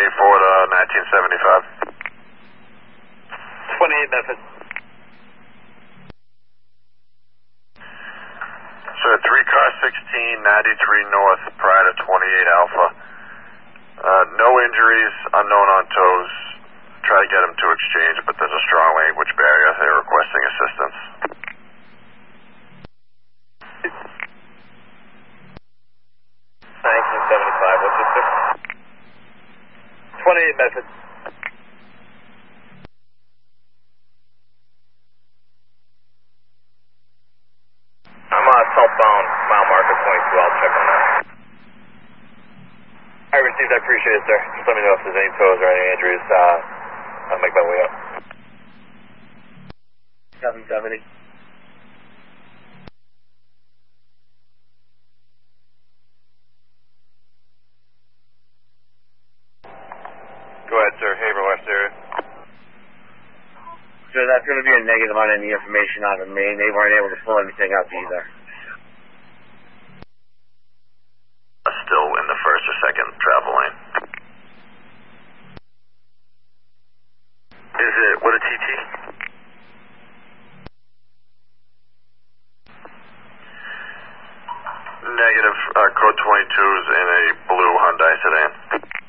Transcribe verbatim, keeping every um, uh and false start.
eight four to nineteen seventy-five. twenty-eight Memphis. Sir, three car sixteen, ninety-three north, prior to twenty-eight Alpha. Uh, no injuries, unknown on toes. Try to get them to exchange, but there's a strong language barrier. They're requesting assistance. nineteen seventy-five, what's this, sir? twenty-eight Memphis. I'm on southbound mile marker twenty-two, I'll check on that. I received, I appreciate it, sir. Just let me know if there's any toes or any injuries. Uh, I'll make my way up. seven seventy. Go ahead, sir. Haver West area. So that's going to be a negative on any information out of Maine. They weren't able to pull anything up either. Still in the first or second travel lane. Is it, what a T T? Negative, uh, code twenty-two is in a blue Hyundai sedan.